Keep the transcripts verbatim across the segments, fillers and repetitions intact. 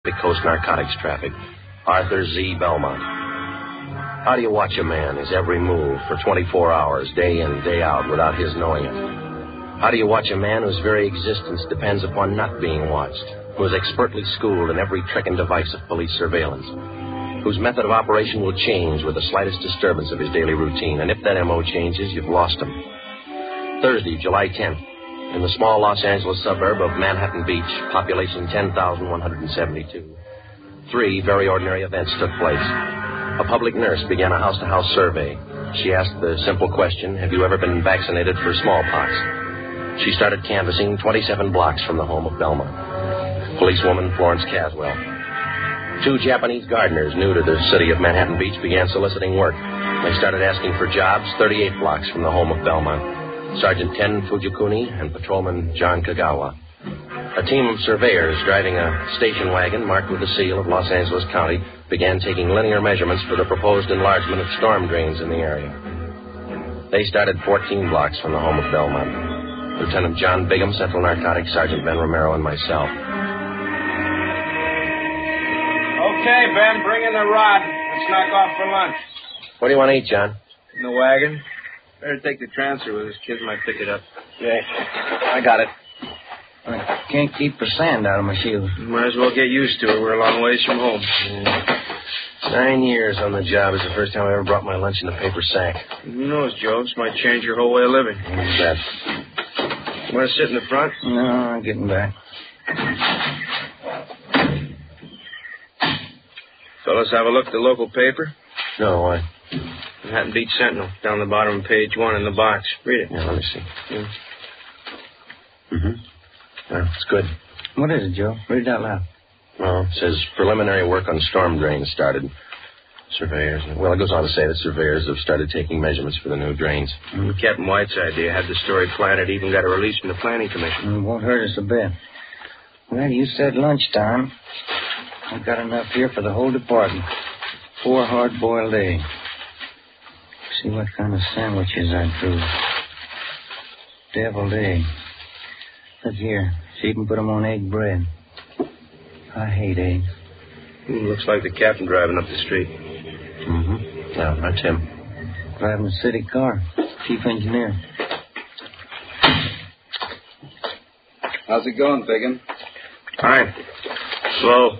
Coast narcotics traffic, Arthur Z. Belmont. How do you watch a man, his every move, for twenty-four hours, day in, day out, without his knowing it? How do you watch a man whose very existence depends upon not being watched, who is expertly schooled in every trick and device of police surveillance, whose method of operation will change with the slightest disturbance of his daily routine, and if that M O changes, you've lost him? Thursday, July tenth, in the small Los Angeles suburb of Manhattan Beach, population ten thousand one hundred seventy-two, three very ordinary events took place. A public nurse began a house-to-house survey. She asked the simple question, have you ever been vaccinated for smallpox? She started canvassing twenty-seven blocks from the home of Belmont. Policewoman Florence Caswell. Two Japanese gardeners new to the city of Manhattan Beach began soliciting work. They started asking for jobs thirty-eight blocks from the home of Belmont. Sergeant Ken Fujikuni and Patrolman John Kagawa. A team of surveyors driving a station wagon marked with the seal of Los Angeles County began taking linear measurements for the proposed enlargement of storm drains in the area. They started fourteen blocks from the home of Belmont. Lieutenant John Bigham, Central Narcotics, Sergeant Ben Romero, and myself. Okay, Ben, bring in the rod. Let's knock off for lunch. What do you want to eat, John? In the wagon. Better take the transfer with us. Kids might pick it up. Yeah, I got it. I can't keep the sand out of my shoes. Might as well get used to it. We're a long ways from home. Yeah. Nine years on the job is the first time I ever brought my lunch in a paper sack. Who knows, Joe? This might change your whole way of living. Who's that? You want to sit in the front? No, I'm getting back. Fellas, have a look at the local paper. No, why? Manhattan Beach Sentinel, down the bottom of page one in the box. Read it. Yeah, let me see. Yeah. Mm-hmm. Well, it's good. What is it, Joe? Read it out loud. Well, it says preliminary work on storm drains started. Surveyors. Well, it goes on to say that surveyors have started taking measurements for the new drains. Mm-hmm. Captain White's idea had the story planted, even got a release from the Planning Commission. It won't hurt us a bit. Well, you said lunchtime. I've got enough here for the whole department. Four hard-boiled eggs. See what kind of sandwiches I drew. Deviled egg. Look here. See, you can put them on egg bread. I hate eggs. Mm, looks like the captain driving up the street. Mm-hmm. Yeah, that's him. Driving a city car. Chief engineer. How's it going, Biggin? Fine. Slow.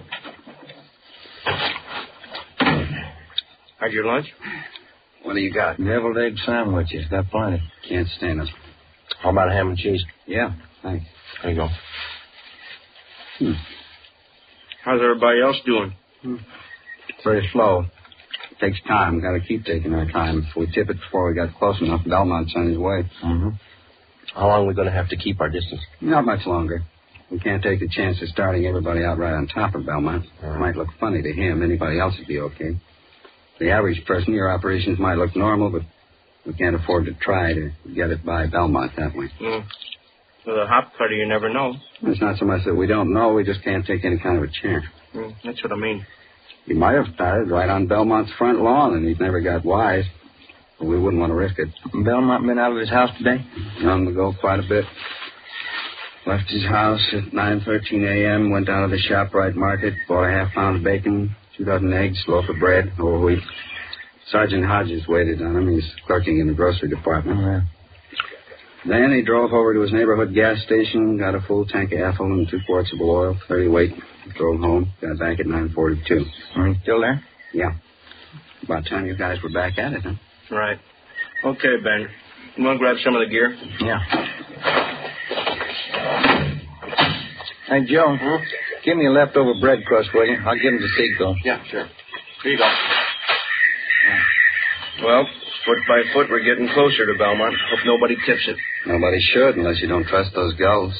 How's your lunch? What do you got? Deviled egg sandwiches. Got plenty. Can't stand it. How about ham and cheese? Yeah, thanks. There you go. Hmm. How's everybody else doing? Hmm. Very slow. It takes time. Got to keep taking our time. If we tip it before we got close enough, Belmont's on his way. Mm-hmm. How long are we going to have to keep our distance? Not much longer. We can't take the chance of starting everybody out right on top of Belmont. Right. It might look funny to him. Anybody else would be okay. The average person, your operations might look normal, but we can't afford to try to get it by Belmont that way. Mm. With a hop cutter, you never know. It's not so much that we don't know, we just can't take any kind of a chance. Mm, that's what I mean. He might have started right on Belmont's front lawn, and he's never got wise. But we wouldn't want to risk it. Belmont been out of his house today? Long ago, quite a bit. Left his house at nine thirteen a.m., went down to the ShopRite market, bought a half pound of bacon, two dozen eggs, loaf of bread, whole wheat. Sergeant Hodges waited on him. He's clerking in the grocery department. Oh, yeah. Then he drove over to his neighborhood gas station, got a full tank of ethyl and two quarts of oil, thirty weight, drove home, got back at nine forty-two. Are you still there? Yeah. About time you guys were back at it, huh? Right. Okay, Ben. You want to grab some of the gear? Yeah. Hey, Joe, Hmm? give me a leftover bread crust, will you? I'll give him to Seagull. Yeah, sure. Here you go. Well, foot by foot, we're getting closer to Belmont. Hope nobody tips it. Nobody should, unless you don't trust those gulls.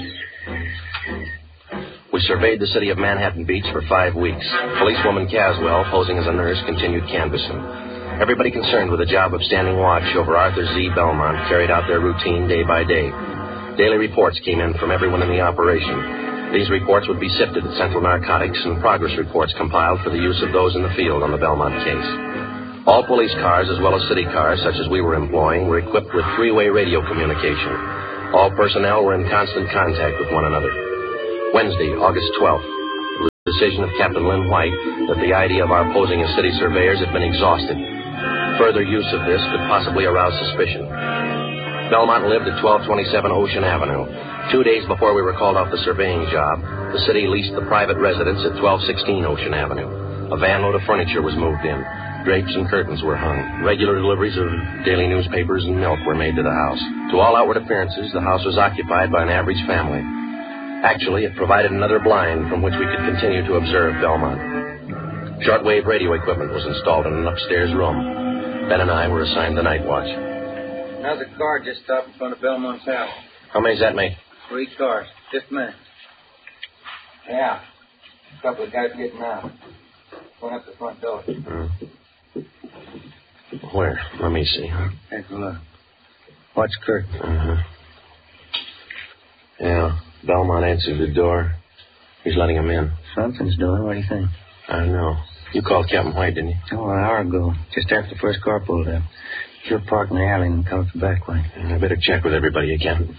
We surveyed the city of Manhattan Beach for five weeks. Policewoman Caswell, posing as a nurse, continued canvassing. Everybody concerned with the job of standing watch over Arthur Z. Belmont carried out their routine day by day. Daily reports came in from everyone in the operation. These reports would be sifted at Central Narcotics and progress reports compiled for the use of those in the field on the Belmont case. All police cars, as well as city cars, such as we were employing, were equipped with three-way radio communication. All personnel were in constant contact with one another. Wednesday, August twelfth. decision of Captain Lynn White that the idea of our posing as city surveyors had been exhausted. Further use of this could possibly arouse suspicion. Belmont lived at twelve twenty-seven Ocean Avenue. Two days before we were called off the surveying job, the city leased the private residence at twelve sixteen Ocean Avenue. A van load of furniture was moved in. Drapes and curtains were hung. Regular deliveries of daily newspapers and milk were made to the house. To all outward appearances, the house was occupied by an average family. Actually, it provided another blind from which we could continue to observe Belmont. Shortwave radio equipment was installed in an upstairs room. Ben and I were assigned the night watch. Another car just stopped in front of Belmont's house. How many's that make? Three cars. Just a minute. Yeah. A couple of guys getting out. Going up the front door. Uh, where? Let me see, huh? Take a look. Watch Kurt. Uh-huh. Yeah. Belmont answered the door. He's letting him in. Something's doing. What do you think? I don't know. You called Captain White, didn't you? Oh, an hour ago. Just after the first car pulled up. You're parked in the alley and come up the back way. I better check with everybody again.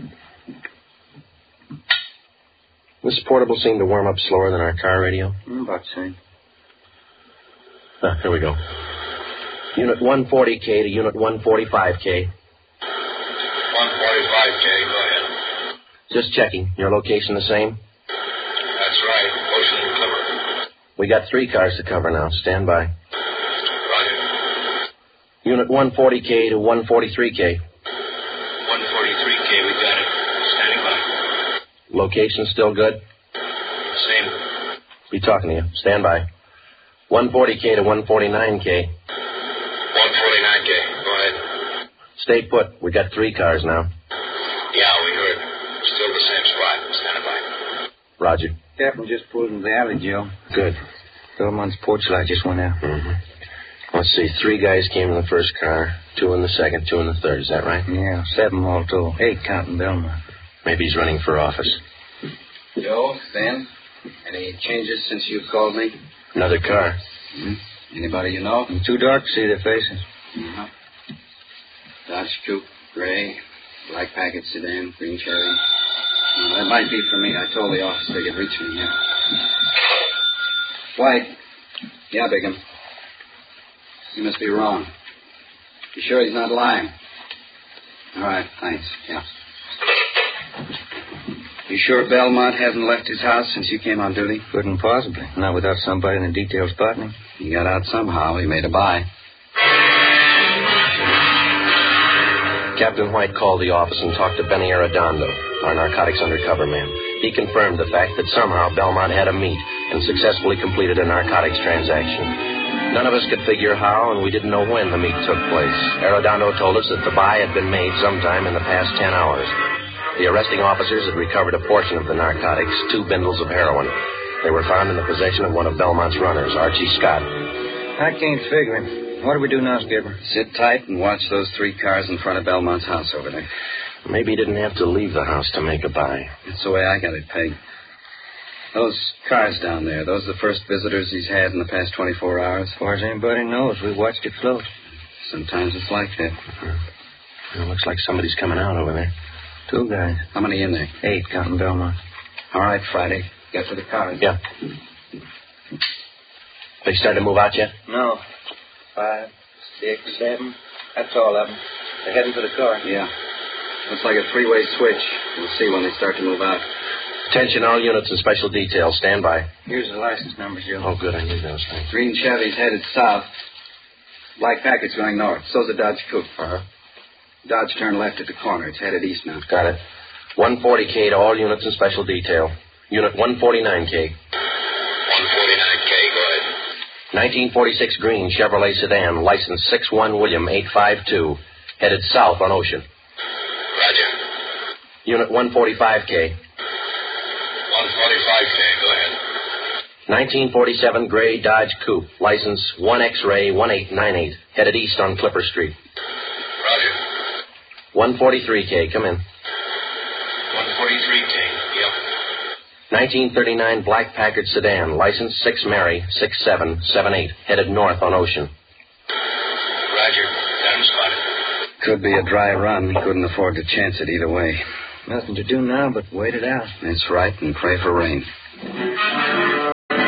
This portable seemed to warm up slower than our car radio. Mm, about the same. Ah, here we go. Unit one forty K to Unit one forty-five K. one forty-five K, go ahead. Just checking. Your location the same? That's right, Ocean and Clipper. We got three cars to cover now. Stand by. Roger. Unit one forty K to one forty-three K. one forty-three K, we got it. Standing by. Location still good? Same. Be talking to you. Stand by. one forty K to one forty-nine K. one forty-nine K, go ahead. Stay put. We got three cars now. Yeah, we heard. Still the same spot. Standing by. Roger. Captain just pulled into the alley, Joe. Good. Belmont's porch light just went out. Mm-hmm. Let's see. Three guys came in the first car, two in the second, two in the third. Is that right? Yeah, seven all told. Eight counting Belmont. Maybe he's running for office. Joe, Ben, any changes since you called me? Another car. Mm-hmm. Anybody you know? It's too dark to see their faces. Uh-huh. Dodge Coupe, gray, black packet sedan, green cherry. Well, that might be for me. I told the officer they could reach me, yeah. White. Yeah, Bigham. You must be wrong. You sure he's not lying? All right, thanks. Yeah. You sure Belmont hasn't left his house since you came on duty? Couldn't possibly. Not without somebody in the detail spotting him. He got out somehow. He made a buy. Captain White called the office and talked to Benny Arredondo, our narcotics undercover man. He confirmed the fact that somehow Belmont had a meet and successfully completed a narcotics transaction. None of us could figure how, and we didn't know when the meet took place. Arredondo told us that the buy had been made sometime in the past ten hours. The arresting officers had recovered a portion of the narcotics, two bindles of heroin. They were found in the possession of one of Belmont's runners, Archie Scott. I can't figure him. What do we do now, Skipper? Sit tight and watch those three cars in front of Belmont's house over there. Maybe he didn't have to leave the house to make a buy. That's the way I got it pegged. Those cars down there, those are the first visitors he's had in the past twenty-four hours? As far as anybody knows, we watched it float. Sometimes it's like that. Uh-huh. It looks like somebody's coming out over there. Two guys. How many in there? Eight, counting Belmont. All right, Friday. Get to the cars. Yeah. They started to move out yet? No. Five, six, seven. That's all of them. They're heading for the car. Yeah. Looks like a three-way switch. We'll see when they start to move out. Attention, all units and special details. Stand by. Here's the license numbers, Joe. Oh, good. I need those things. Green Chevy's headed south. Black packet's going north. So's the Dodge Coupe. Uh-huh. Dodge turned left at the corner. It's headed east now. Got it. one forty K to all units and special detail. Unit one forty-nine K. one forty-nine K, go ahead. nineteen forty-six green Chevrolet sedan, license six one William eight five two, headed south on Ocean. Roger. Unit one forty-five K. one forty-five K, go ahead. nineteen forty-seven gray Dodge Coupe, license one X-ray one eight nine eight, headed east on Clipper Street. Roger. one forty-three K, come in. one forty-three K, yep. nineteen thirty-nine black Packard sedan, license six Mary six seven seven eight, headed north on Ocean. Roger. Got him spotted. Could be a dry run. He couldn't afford to chance it either way. Nothing to do now but wait it out. That's right, and pray for rain.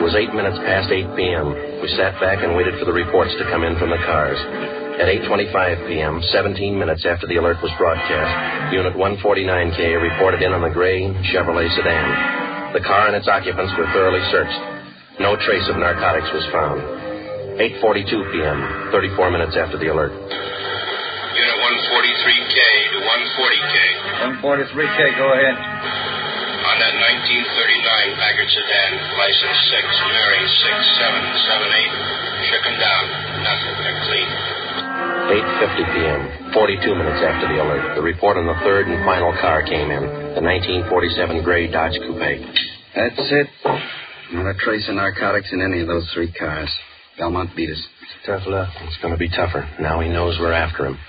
was eight minutes past eight p.m. We sat back and waited for the reports to come in from the cars. At eight twenty-five p.m., seventeen minutes after the alert was broadcast, Unit one forty-nine K reported in on the gray Chevrolet sedan. The car and its occupants were thoroughly searched. No trace of narcotics was found. eight forty-two p.m., thirty-four minutes after the alert. Unit one forty-three K to one forty K. one forty-three K, go ahead. On that nineteen thirty-nine Packard sedan, license six, Mary six seven seven eight. Shook them down. Nothing. They're clean. eight fifty p.m., forty-two minutes after the alert, the report on the third and final car came in, the nineteen forty-seven gray Dodge Coupe. That's it. Not a trace of narcotics in any of those three cars. Belmont beat us. Tough luck. It's going to be tougher. Now he knows we're after him.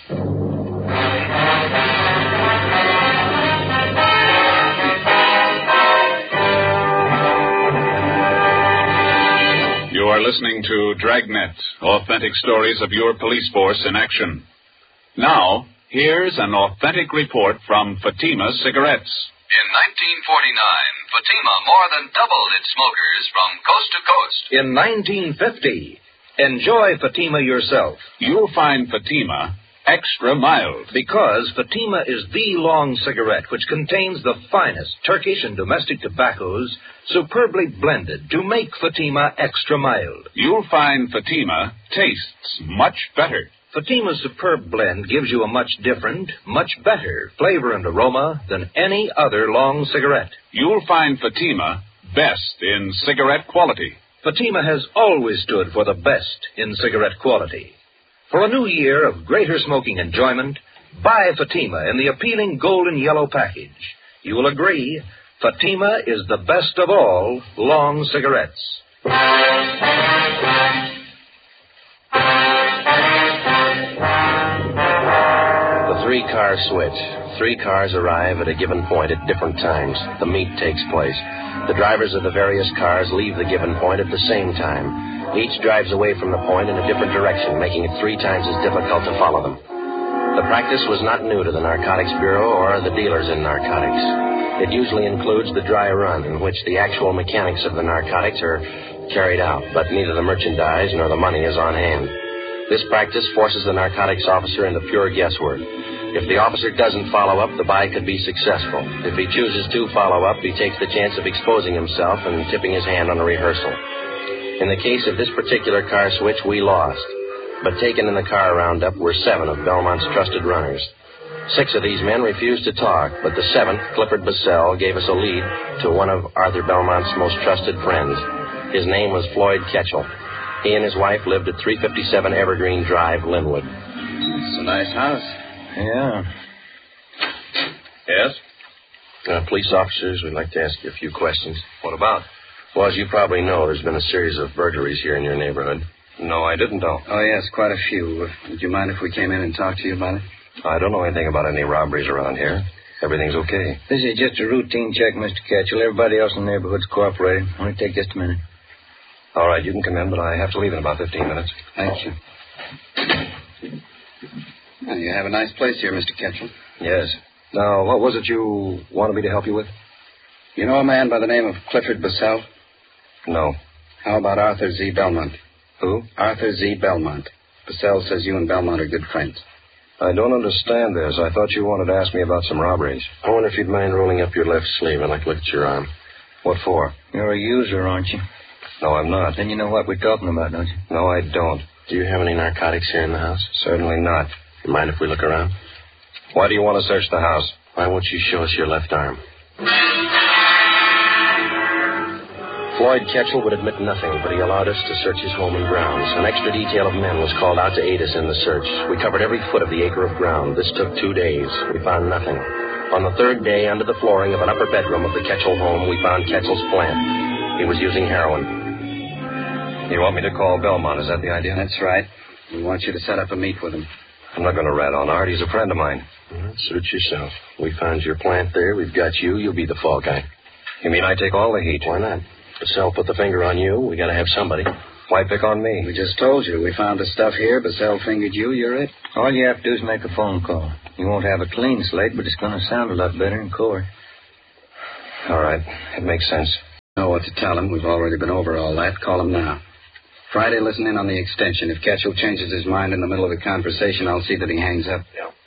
You are listening to Dragnet, authentic stories of your police force in action. Now, here's an authentic report from Fatima Cigarettes. In nineteen forty-nine, Fatima more than doubled its smokers from coast to coast. In nineteen fifty, enjoy Fatima yourself. You'll find Fatima extra mild. Because Fatima is the long cigarette which contains the finest Turkish and domestic tobaccos superbly blended to make Fatima extra mild. You'll find Fatima tastes much better. Fatima's superb blend gives you a much different, much better flavor and aroma than any other long cigarette. You'll find Fatima best in cigarette quality. Fatima has always stood for the best in cigarette quality. For a new year of greater smoking enjoyment, buy Fatima in the appealing golden yellow package. You will agree, Fatima is the best of all long cigarettes. The three-car switch. Three cars arrive at a given point at different times. The meet takes place. The drivers of the various cars leave the given point at the same time. Each drives away from the point in a different direction, making it three times as difficult to follow them. The practice was not new to the Narcotics Bureau or the dealers in narcotics. It usually includes the dry run, in which the actual mechanics of the narcotics are carried out, but neither the merchandise nor the money is on hand. This practice forces the narcotics officer into pure guesswork. If the officer doesn't follow up, the buy could be successful. If he chooses to follow up, he takes the chance of exposing himself and tipping his hand on a rehearsal. In the case of this particular car switch, we lost. But taken in the car roundup were seven of Belmont's trusted runners. Six of these men refused to talk, but the seventh, Clifford Bassell, gave us a lead to one of Arthur Belmont's most trusted friends. His name was Floyd Ketchel. He and his wife lived at three fifty-seven Evergreen Drive, Linwood. It's a nice house. Yeah. Yes? Uh, police officers, we'd like to ask you a few questions. What about? Well, as you probably know, there's been a series of burglaries here in your neighborhood. No, I didn't know. Oh, yes, quite a few. Would you mind if we came in and talked to you about it? I don't know anything about any robberies around here. Everything's okay. This is just a routine check, Mister Ketchel. Everybody else in the neighborhood's cooperating. Only take just a minute. All right, you can come in, but I have to leave in about fifteen minutes. Thank you. Well, you have a nice place here, Mister Ketchel. Yes. Now, what was it you wanted me to help you with? You know a man by the name of Clifford Bassell? No. How about Arthur Z. Belmont? Who? Arthur Z. Belmont. Bassell says you and Belmont are good friends. I don't understand this. I thought you wanted to ask me about some robberies. I wonder if you'd mind rolling up your left sleeve. I'd like to look at your arm. What for? You're a user, aren't you? No, I'm not. Then you know what we're talking about, don't you? No, I don't. Do you have any narcotics here in the house? Certainly not. You mind if we look around? Why do you want to search the house? Why won't you show us your left arm? Floyd Ketchel would admit nothing, but he allowed us to search his home and grounds. An extra detail of men was called out to aid us in the search. We covered every foot of the acre of ground. This took two days. We found nothing. On the third day, under the flooring of an upper bedroom of the Ketchel home, we found Ketchel's plant. He was using heroin. You want me to call Belmont? Is that the idea? That's right. We want you to set up a meet with him. I'm not going to rat on Art. He's a friend of mine. Well, suit yourself. We found your plant there. We've got you. You'll be the fall guy. You mean I take all the heat? Why not? Bassell put the finger on you. We got to have somebody. Why pick on me? We just told you. We found the stuff here. Bassell fingered you. You're it. All you have to do is make a phone call. You won't have a clean slate, but it's going to sound a lot better in court. All right. It makes sense. know what to tell him. We've already been over all that. Call him now. Friday, listen in on the extension. If Ketchel changes his mind in the middle of the conversation, I'll see that he hangs up. Yeah.